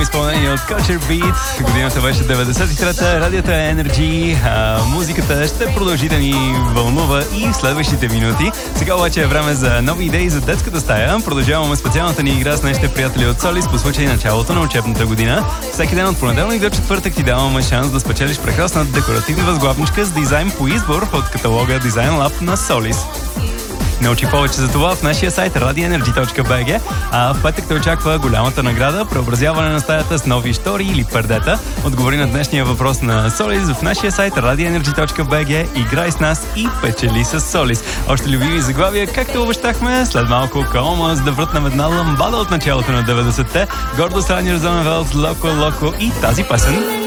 изпълнение от Culture Beat. Годината беше 93-та, радиото е Energy. Музиката ще продължи да ни вълнува и в следващите минути. Сега обаче е време за нови идеи за детската стая. Продължаваме специалната ни игра с нашите приятели от Солис по случай началото на учебната година. Всеки ден от понеделник до четвъртък ти даваме шанс да спечелиш прекрасна декоративна възглавничка с дизайн по избор от каталога Design Lab на Солис. Научи повече за това в нашия сайт radioenergy.bg, а в петък те очаква голямата награда, преобразяване на стаята с нови штори или пердета. Отговори на днешния въпрос на Солис в нашия сайт radioenergy.bg, играй с нас и печели с Солис. Още любими заглавия, както обещахме, след малко Каома, за да вратнем една ламбада от началото на 90-те, гордо Ранер Зоневелс, Локо Локо и тази песен.